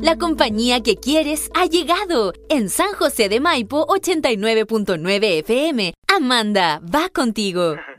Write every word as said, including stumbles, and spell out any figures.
La compañía que quieres ha llegado. En San José de Maipo, ochenta y nueve punto nueve F M. Amanda, va contigo.